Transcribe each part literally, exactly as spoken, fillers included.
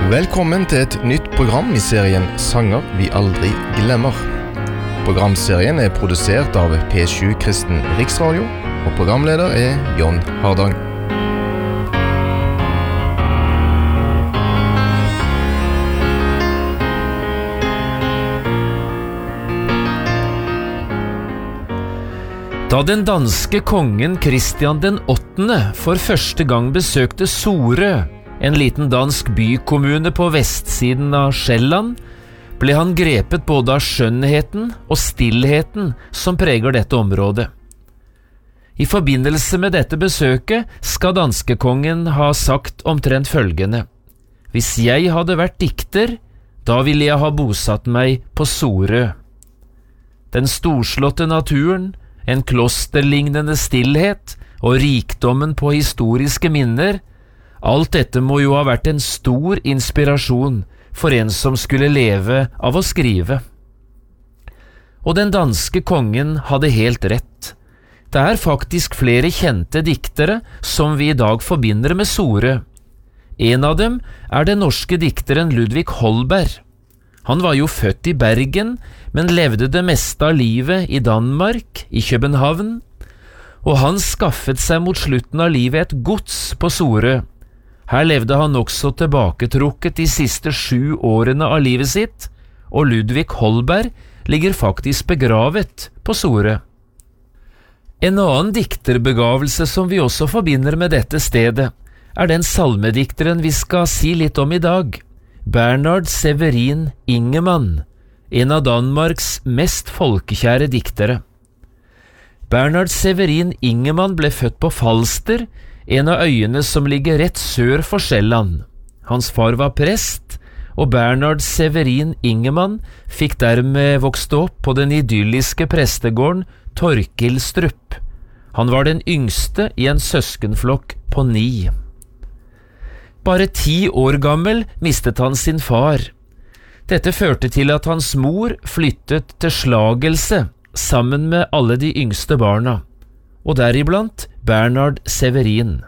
Velkommen til et nytt program i serien Sanger vi aldri glemmer. Programserien er produsert av P sju Kristen Riksradio, og programleder er John Hardang. Da den danske kongen Christian den åttende for første gang besøkte Sorø, en liten dansk bykommune på vestsiden av Sjælland, ble han grepet både av skjønnheten og stillheten som preger dette området. I forbindelse med dette besøket skal danskekongen ha sagt omtrent følgende: «Hvis jeg hadde vært dikter, da ville jeg ha bosatt meg på Sorø.» Den storslåtte naturen, en klosterlignende stillhet og rikdommen på historiske minner, alt dette må jo ha vært en stor inspirasjon for en som skulle leve av å skrive. Og den danske kongen hadde helt rett. Det er faktisk flere kjente diktere som vi i dag forbinder med Sorø. En av dem er den norske dikteren Ludvig Holberg. Han var jo født i Bergen, men levde det meste av livet i Danmark, i København, og han skaffet seg mot slutten av livet et gods på Sorø. Her levde han også tilbaketrukket de siste sju årene av livet sitt, og Ludvig Holberg ligger faktisk begravet på Sorø. En annen dikterbegavelse som vi også forbinder med dette stedet, er den salmedikteren vi skal si litt om i dag, Bernhard Severin Ingemann, en av Danmarks mest folkekjære diktere. Bernhard Severin Ingemann ble født på Falster, en av øyene som ligger rett sør for Sjælland. Hans far var prest, og Bernhard Severin Ingemann fikk dermed vokst opp på den idylliske prestegården Torkilstrup. Han var den yngste i en søskenflokk på ni. Bare ti år gammel mistet han sin far. Dette førte til at hans mor flyttet til Slagelse sammen med alle de yngste barna, og deriblant Bernhard Severin.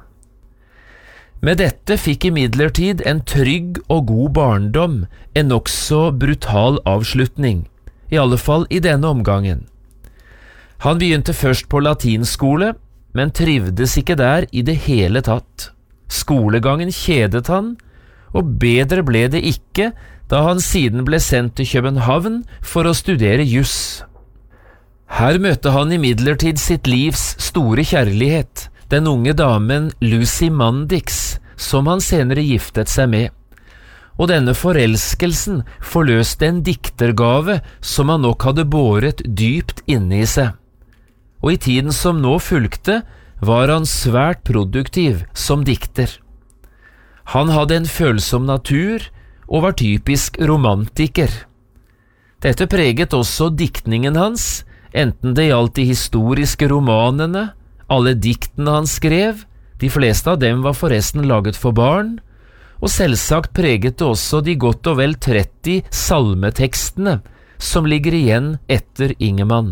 Med dette fikk imidlertid en trygg og god barndom en nokså brutal avslutning, i alle fall i denne omgangen. Han begynte først på latinskole, men trivdes ikke der i det hele tatt. Skolegangen kjedet han, og bedre ble det ikke da han siden ble sendt til København for å studere juss. Her møtte han imidlertid sitt livs store kjærlighet, den unge damen Lucy Mandix, som han senere giftet seg med. Og denne forelskelsen forløste en diktergave som han nok hadde båret dypt inne i seg. Og i tiden som nå fulgte, var han svært produktiv som dikter. Han hadde en følsom natur og var typisk romantiker. Dette preget også diktningen hans, enten det gjaldt de historiske romanene, alle diktene han skrev, de fleste av dem var forresten laget for barn, og selvsagt preget det også de godt og vel tretti salmetekstene som ligger igjen etter Ingemann.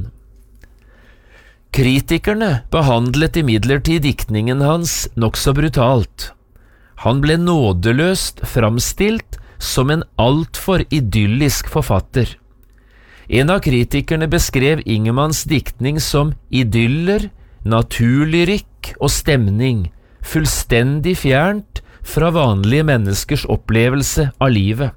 Kritikerne behandlet imidlertid diktningen hans nokså brutalt. Han ble nådeløst framstilt som en altfor idyllisk forfatter. En av kritikerne beskrev Ingemanns diktning som idyller, naturlyrikk og stemning, fullstendig fjernt fra vanlige menneskers opplevelse av livet.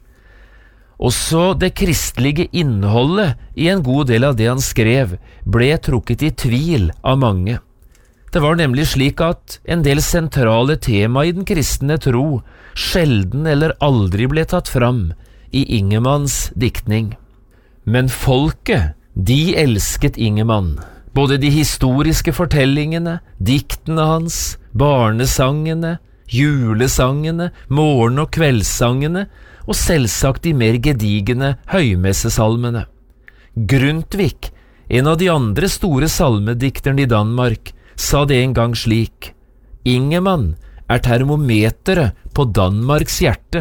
Også det kristelige innholdet i en god del av det han skrev ble trukket i tvil av mange. Det var nemlig slik at en del sentrale tema i den kristne tro sjelden eller aldri ble tatt fram i Ingemanns diktning. Men folket, de elsket Ingemann. Både de historiske fortellingene, diktene hans, barnesangene, julesangene, morgen- og kveldssangene, og selvsagt de mer gedigende høymessesalmene. Grundtvig, en av de andre store salmedikterne i Danmark, sa det en gang slik: Ingemann er termometeret på Danmarks hjerte.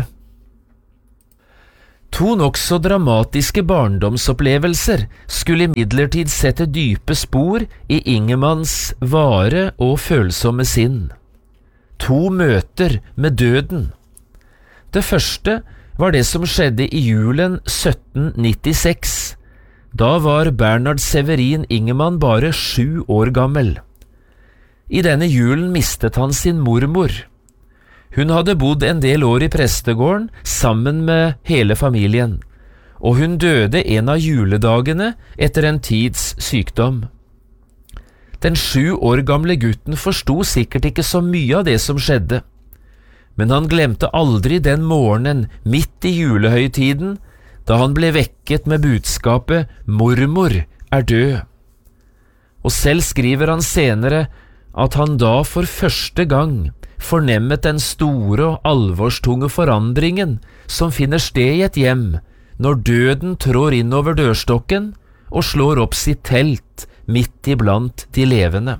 To nokså dramatiske barndomsopplevelser skulle imidlertid sette dype spor i Ingemanns vare og følsomme sinn. To møter med døden. Det første var det som skjedde i julen sytten nittiseks. Da var Bernhard Severin Ingemann bare sju år gammel. I denne julen mistet han sin mormor. Hun hadde bodd en del år i prestegården sammen med hele familien, og hun døde en av juledagene etter en tids sykdom. Den sju år gamle gutten forstod sikkert ikke så mye av det som skjedde, men han glemte aldri den morgenen midt i julehøytiden, da han ble vekket med budskapet «Mormor er død». Og selv skriver han senere at han da for første gang fornemmet den store og alvorstunge forandringen som finner sted i et hjem når døden trår inn over dørstokken og slår opp sitt telt midt iblant de levende.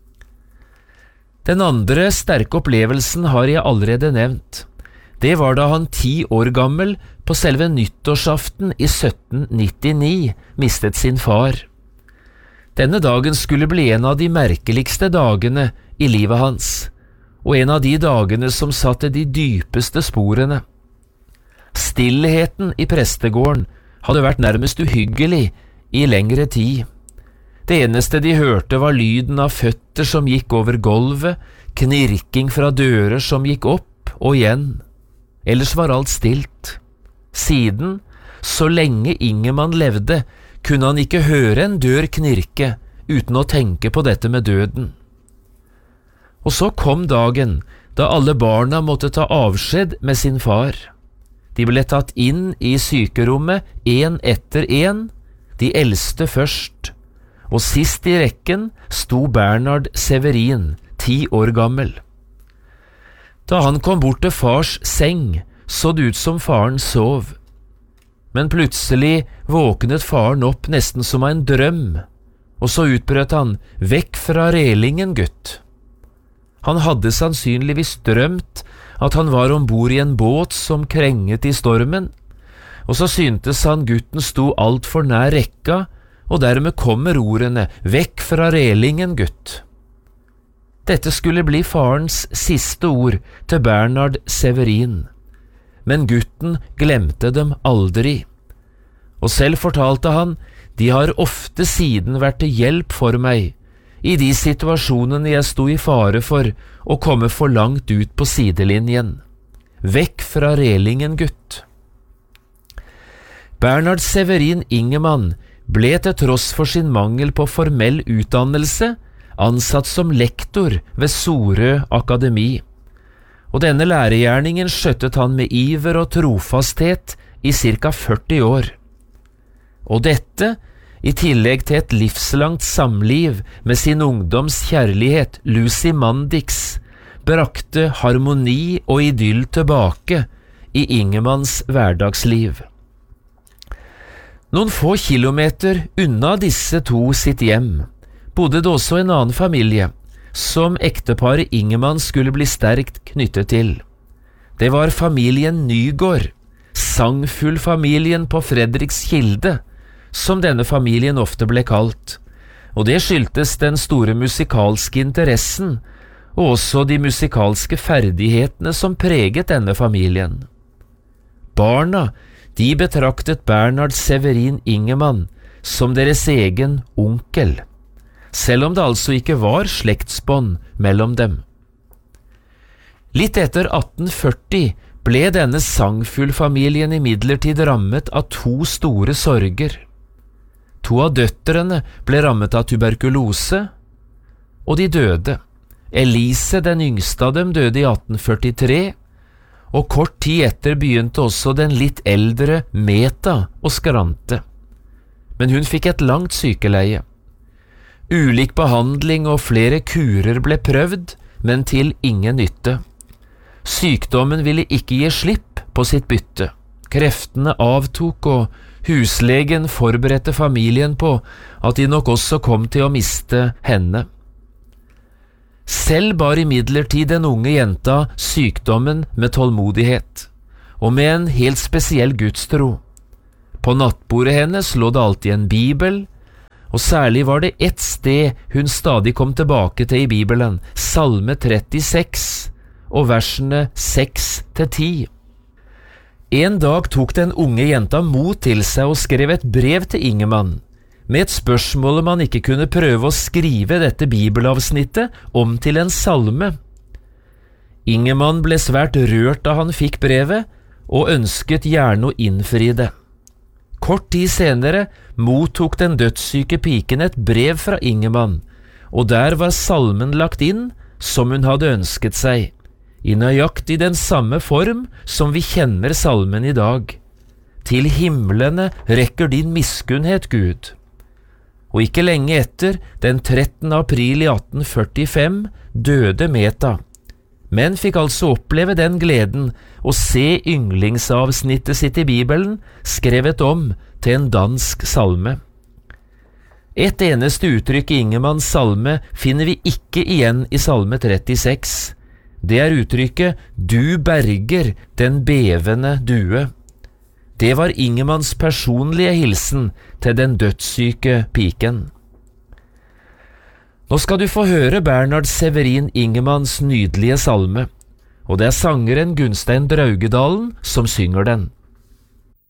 Den andre sterke opplevelsen har jeg allerede nevnt. Det var da han ti år gammel på selve nyttårsaften i sytten nittini mistet sin far. Denne dagen skulle bli en av de merkeligste dagene i livet hans, og en av de dagene som satte de dypeste sporene. Stillheten i prestegården hadde vært nærmest uhyggelig i lengre tid. Det eneste de hørte var lyden av føtter som gikk over gulvet, knirking fra dører som gikk opp og igjen. Ellers var alt stilt. Siden, så lenge Ingemann levde, kunne han ikke høre en dør knirke uten å tenke på dette med døden. Og så kom dagen da alle barna måtte ta avskjed med sin far. De ble tatt inn i sykerommet en etter en, de eldste først, og sist i rekken sto Bernhard Severin, ti år gammel. Da han kom bort til fars seng, så det ut som faren sov. Men plutselig våknet faren opp nesten som av en drøm, og så utbrøt han, «Vekk fra relingen, gutt!» Han hadde sannsynligvis drømt at han var ombord i en båt som krenget i stormen, og så syntes han gutten sto alt for nær rekka, og dermed kommer ordene, «Vekk fra relingen, gutt!» Dette skulle bli farens siste ord til Bernhard Severin, men gutten glemte dem aldri. Og selv fortalte han, «De har ofte siden vært til hjelp for meg, i de situasjonene jeg sto i fare for å komme for langt ut på sidelinjen. Vekk fra relingen, gutt!» Bernhard Severin Ingemann ble til tross for sin mangel på formell utdannelse ansatt som lektor ved Sorø Akademi, og denne læregjerningen skjøttet han med iver og trofasthet i cirka førti år. Og dette, i tillegg til et livslangt samliv med sin ungdoms kjærlighet Lucy Mandix, brakte harmoni og idyll tilbake i Ingemanns hverdagsliv. Noen få kilometer unna disse to sitt hjem bodde det også en annen familie, som ekteparet Ingemann skulle bli sterkt knyttet til. Det var familien Nygård, sangfuglfamilien på Fredrikskilde, som denne familien ofte ble kalt, og det skyldtes den store musikalske interessen, og også de musikalske ferdighetene som preget denne familien. Barna, de betraktet Bernhard Severin Ingemann som deres egen onkel, selv om det altså ikke var slektsbånd mellom dem. Litt etter atten førti ble denne sangfuglfamilien imidlertid rammet av to store sorger. To av døtrene ble rammet av tuberkulose, og de døde. Elise, den yngste av dem, døde i atten førtitre, og kort tid etter begynte også den litt eldre Meta å skrante. Men hun fikk et langt sykeleie. Ulik behandling og flere kurer ble prøvd, men til ingen nytte. Sykdommen ville ikke gi slipp på sitt bytte. Kreftene avtok, og huslegen forberedte familien på at de nok også kom til å miste henne. Selv bar imidlertid den unge jenta sykdommen med tålmodighet, og med en helt spesiell gudstro. På nattbordet hennes lå det alltid en bibel, og særlig var det ett sted hun stadig kom tilbake til i Bibelen, Salme trettiseks og versene seks til ti. En dag tok den unge jenta mot til seg og skrev et brev til Ingemann, med et spørsmål om han ikke kunne prøve å skrive dette bibelavsnittet om til en salme. Ingemann ble svært rørt da han fikk brevet, og ønsket gjerne å innfri det. Kort tid senere mottok den dødssyke piken et brev fra Ingemann, og der var salmen lagt inn som hun hadde ønsket seg, i nøyaktig den samme form som vi kjenner salmen i dag. Til himlene rekker din miskunnhet, Gud. Og ikke lenge etter, den trettende april i atten førtifem, døde Meta, men fikk altså oppleve den gleden å se yndlingsavsnittet sitt i Bibelen skrevet om til en dansk salme. Et eneste uttrykk i Ingemanns salme finner vi ikke igjen i salme trettiseks. Det er uttrykket «Du berger den bevende due». Det var Ingemanns personlige hilsen til den dødssyke piken. Nå skal du få høre Bernhard Severin Ingemanns nydelige salme, og det er sangeren Gunstein Draugedalen som synger den.